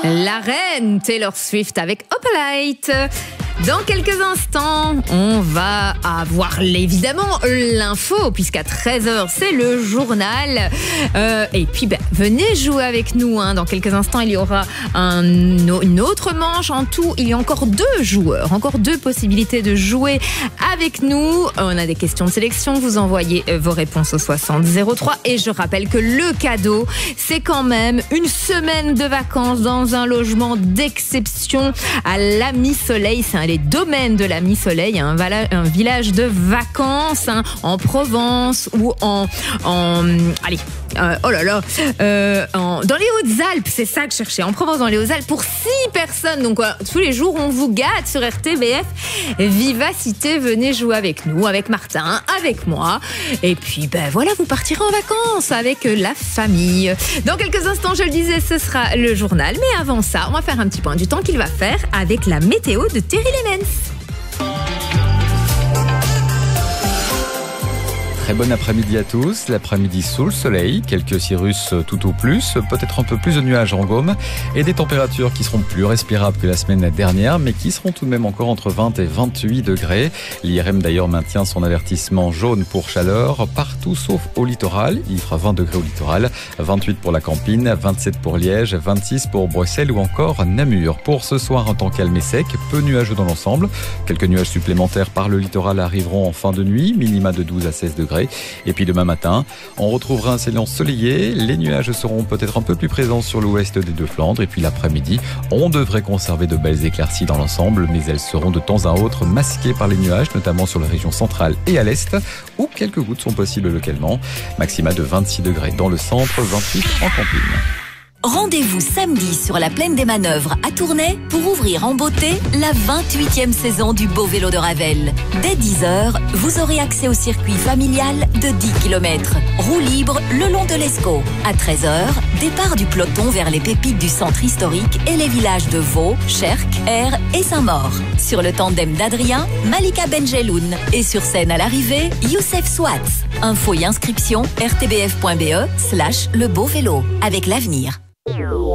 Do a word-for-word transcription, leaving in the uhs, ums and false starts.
La reine Taylor Swift avec Opalite. Dans quelques instants, on va avoir évidemment l'info, puisqu'à treize heures, c'est le journal. Euh, et puis, ben, venez jouer avec nous. Hein. Dans quelques instants, il y aura un, une autre manche. En tout, il y a encore deux joueurs, encore deux possibilités de jouer avec nous. On a des questions de sélection. Vous envoyez vos réponses au soixante zéro trois. Et je rappelle que le cadeau, c'est quand même une semaine de vacances dans un logement d'exception à l'Ami Soleil. C'est un les domaines de l'Ami Soleil, un, vala, un village de vacances hein, en Provence ou en, en allez, euh, oh là là, euh, en, dans les Hautes-Alpes, c'est ça que je cherchais, en Provence, dans les Hautes-Alpes, pour six personnes. Donc euh, tous les jours, on vous gâte sur R T B F. Vivacité, venez jouer avec nous, avec Martin, avec moi. Et puis, ben voilà, vous partirez en vacances avec la famille. Dans quelques instants, je le disais, ce sera le journal. Mais avant ça, on va faire un petit point du temps qu'il va faire avec la météo de Terry Lemens. Très bon après-midi à tous. L'après-midi sous le soleil, quelques cirrus tout au plus, peut-être un peu plus de nuages en Gaume et des températures qui seront plus respirables que la semaine dernière, mais qui seront tout de même encore entre vingt et vingt-huit degrés. L'I R M d'ailleurs maintient son avertissement jaune pour chaleur partout sauf au littoral. Il fera vingt degrés au littoral, vingt-huit pour la Campine, vingt-sept pour Liège, vingt-six pour Bruxelles ou encore Namur. Pour ce soir, un temps calme et sec, peu nuageux dans l'ensemble. Quelques nuages supplémentaires par le littoral arriveront en fin de nuit, minima de douze à seize degrés. Et puis demain matin, on retrouvera un ciel ensoleillé. Les nuages seront peut-être un peu plus présents sur l'ouest des deux Flandres. Et puis l'après-midi, on devrait conserver de belles éclaircies dans l'ensemble, mais elles seront de temps à autre masquées par les nuages, notamment sur la région centrale et à l'est, où quelques gouttes sont possibles localement. Maxima de vingt-six degrés dans le centre, vingt-huit en Campine. Rendez-vous samedi sur la plaine des Manœuvres à Tournai pour ouvrir en beauté la vingt-huitième saison du Beau Vélo de Ravel. Dès dix heures, vous aurez accès au circuit familial de dix kilomètres. Roue libre le long de l'Escaut. À treize heures, départ du peloton vers les pépites du centre historique et les villages de Vaux, Cherc, Aire et Saint-Maur. Sur le tandem d'Adrien, Malika Benjeloun. Et sur scène à l'arrivée, Youssef Swatz. Info et inscription r t b f point b e slash le beau vélo. Avec l'avenir.